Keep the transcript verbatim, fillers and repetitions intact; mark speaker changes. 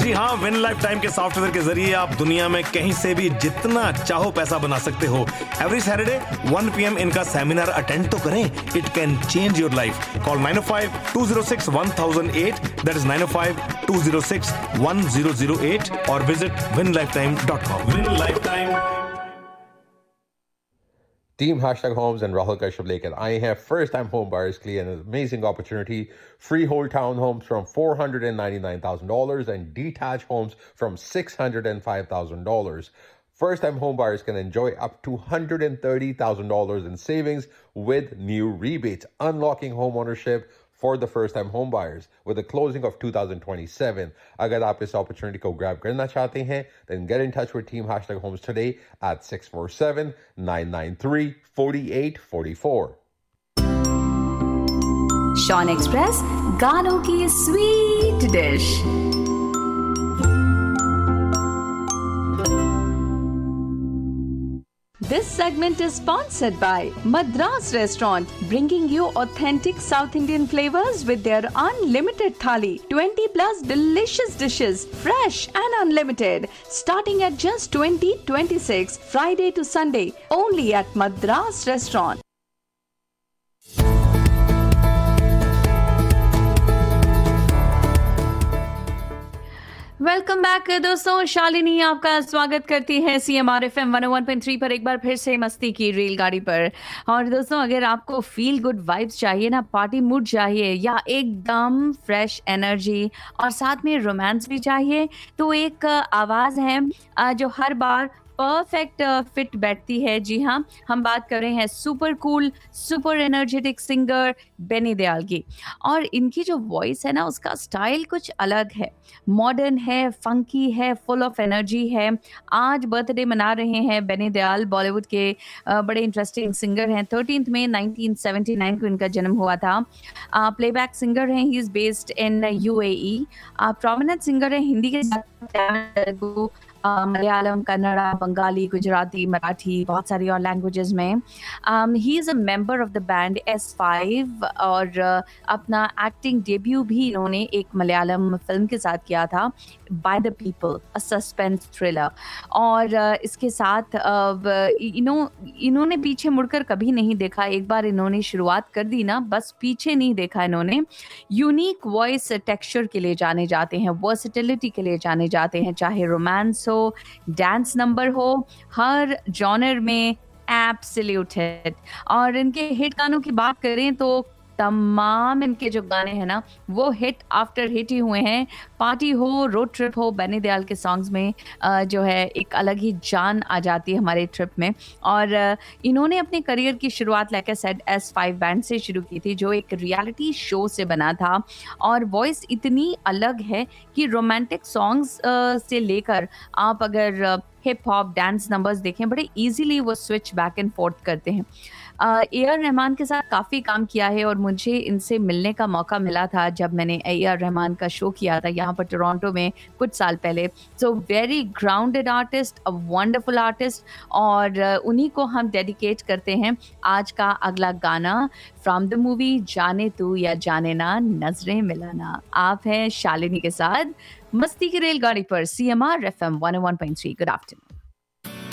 Speaker 1: जी हाँ, win life time के software के जरिए आप दुनिया में कहीं से भी जितना चाहो पैसा बना सकते हो। Every Saturday one P M इनका सेमिनार अटेंड तो करें। It can change your life. Call nine O five to zero six one thousand eight, that is nine O five to zero six one zero zero eight, और visit win life time dot com. Win life time.
Speaker 2: Team Hashtag Homes and Rahul Kashyap लेकर आए हैं first time home buyers के लिए an amazing opportunity. Freehold townhomes from four hundred ninety-nine thousand dollars and detached homes from six hundred five thousand dollars. First time home buyers can enjoy up to one hundred thirty thousand dollars in savings with new rebates, unlocking home ownership for the first time home buyers with the closing of two thousand twenty-seven. अगर आप इस opportunity को grab करना चाहते हैं, then get in touch with Team Hashtag Homes today at six four seven, nine nine three, four eight four four.
Speaker 3: Sean Express, गानों की sweet dish. This segment is sponsored by Madras Restaurant, bringing you authentic South Indian flavors with their unlimited thali. twenty plus delicious dishes, fresh and unlimited, starting at just twenty twenty-six, Friday to Sunday, only at Madras Restaurant. Welcome back दोस्तों, शालिनी आपका स्वागत करती है C M R F M one ओ one point three पर एक बार फिर से मस्ती की रेलगाड़ी पर। और दोस्तों, अगर आपको फील गुड वाइब्स चाहिए ना, पार्टी मूड चाहिए, या एकदम फ्रेश एनर्जी और साथ में रोमांस भी चाहिए, तो एक आवाज़ है जो हर बार परफेक्ट फिट बैठती है। जी हाँ, हम बात कर रहे हैं super cool super energetic singer Beni Dayal की। और इनकी जो वॉइस है ना, उसका स्टाइल कुछ अलग है, मॉडर्न है, फंकी है, फुल ऑफ एनर्जी है। आज बर्थडे मना रहे हैं बेनी दयाल, बॉलीवुड के बड़े इंटरेस्टिंग सिंगर हैं। थर्टीन्थ में नाइनटीन सेवेंटी नाइन को इनका जन्म हुआ था। प्लेबैक सिंगर हैं, he is based in U A E. Prominent singer हैं, हिंदी के साथ मलयालम, कन्नड़ा, बंगाली, गुजराती, मराठी, बहुत सारी और लैंग्वेजेस में। He is a member of the band S five, और uh, अपना एक्टिंग डेब्यू भी इन्होंने एक मलयालम फिल्म के साथ किया था, by the people, a suspense thriller. और uh, इसके साथ uh, इन्हों इन्होंने पीछे मुड़कर कभी नहीं देखा। एक बार इन्होंने शुरुआत कर दी ना, बस पीछे नहीं देखा इन्होंने। यूनिक वॉइस टेक्सचर के लिए जाने जाते हैं, वर्सेटिलिटी के लिए जाने जाते हैं, चाहे रोमांस हो, डांस नंबर हो, हर जॉनर में एब्सोल्यूट हिट। और इनके हिट गानों की बात करें तो तमाम इनके जो गाने हैं ना, वो हिट आफ्टर हिट ही हुए हैं। पार्टी हो, रोड ट्रिप हो, बेनी दयाल के सॉन्ग्स में आ, जो है एक अलग ही जान आ जाती है हमारे ट्रिप में। और आ, इन्होंने अपने करियर की शुरुआत like I said S five band से शुरू की थी, जो एक रियलिटी शो से बना था। और वॉइस इतनी अलग है कि रोमांटिक सॉन्ग्स से लेकर आप अगर हिप हॉप, डांस नंबर्स देखें, बड़े इजीली वो स्विच बैक एंड फोर्थ करते हैं। ए आर रहमान के साथ काफ़ी काम किया है, और मुझे इनसे मिलने का मौका मिला था जब मैंने ए आर रहमान का शो किया था यहाँ पर टोरंटो में कुछ साल पहले। So very grounded artist, a wonderful artist, और उन्हीं को हम डेडिकेट करते हैं आज का अगला गाना फ्रॉम द मूवी जाने तू या जाने ना, नजरें मिलाना। आप हैं शालिनी के साथ मस्ती की रेलगाड़ी पर C M R F M one ओ one point three. Good afternoon.